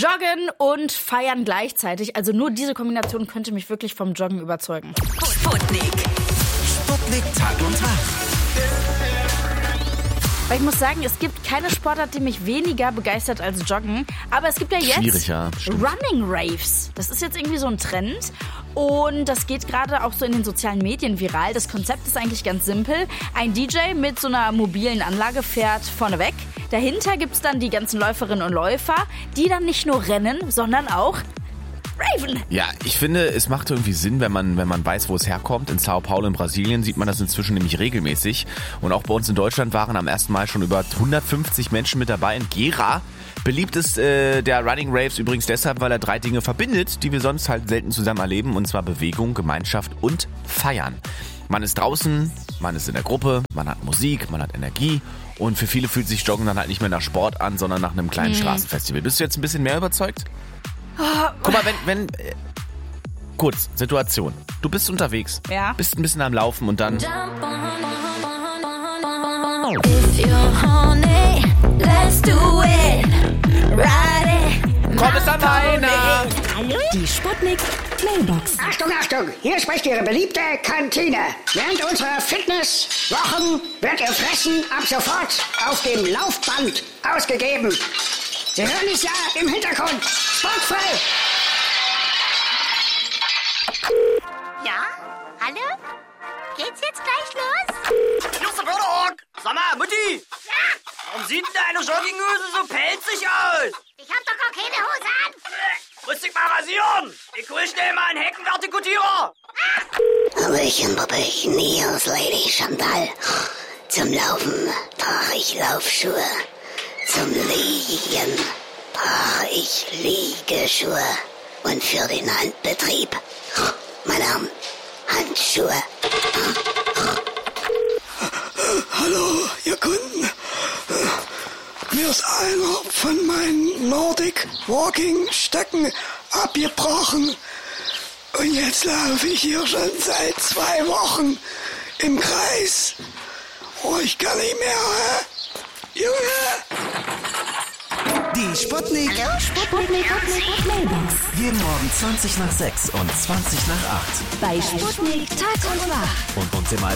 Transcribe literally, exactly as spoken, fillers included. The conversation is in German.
Joggen und feiern gleichzeitig. Also nur diese Kombination könnte mich wirklich vom Joggen überzeugen. Sputnik. Sputnik Tag und Tag. Weil ich muss sagen, es gibt keine Sportart, die mich weniger begeistert als Joggen. Aber es gibt ja jetzt Schwierig, ja, stimmt. Running Raves. Das ist jetzt irgendwie so ein Trend. Und das geht gerade auch so in den sozialen Medien viral. Das Konzept ist eigentlich ganz simpel. Ein D J mit so einer mobilen Anlage fährt vorne weg. Dahinter gibt es dann die ganzen Läuferinnen und Läufer, die dann nicht nur rennen, sondern auch raven. Ja, ich finde, es macht irgendwie Sinn, wenn man, wenn man weiß, wo es herkommt. In Sao Paulo in Brasilien sieht man das inzwischen nämlich regelmäßig. Und auch bei uns in Deutschland waren am ersten Mal schon über hundertfünfzig Menschen mit dabei. In Gera beliebt ist äh, der Running Raves übrigens deshalb, weil er drei Dinge verbindet, die wir sonst halt selten zusammen erleben. Und zwar Bewegung, Gemeinschaft und Feiern. Man ist draußen, man ist in der Gruppe, man hat Musik, man hat Energie. Und für viele fühlt sich Joggen dann halt nicht mehr nach Sport an, sondern nach einem kleinen mhm. Straßenfestival. Bist du jetzt ein bisschen mehr überzeugt? Guck mal, wenn, wenn, äh, kurz, Situation. Du bist unterwegs, ja. bist ein bisschen am Laufen und dann... If you're horny, let's do it. Ride it. Komm, es an meiner! Die Sputnik Mailbox. Achtung, Achtung, hier spricht Ihre beliebte Kantine. Während unserer Fitnesswochen wird Ihr Fressen ab sofort auf dem Laufband ausgegeben. Sie hören es ja im Hintergrund. Sportfrei! Ja? Hallo? Geht's jetzt gleich los? Justus Wörterorg! Sag mal, Mutti! Ja? Warum sieht denn deine Jogginghose so pelzig aus? Ich hab doch gar keine Hose an! Muss dich mal rasieren! Ich hol schnell mal einen Heckenvertikutierer! Hallöchen, Puppchen, hier ist Lady Chantal. Zum Laufen trage ich Laufschuhe. Zum Liegen trage ich Liegeschuhe. Und für den Handbetrieb, meine Damen, Handschuhe. Hallo, ihr Kunden. Mir ist einer von meinen Nordic Walking Stöcken abgebrochen. Und jetzt laufe ich hier schon seit zwei Wochen im Kreis. Oh, ich kann nicht mehr, hä? Junge! Die Sputnik. Hallo, Sputnik. Sputnik Mailbox. Jeden Morgen zwanzig nach sechs und zwanzig nach acht. Bei Sputnik Tag und Wach. Und uns im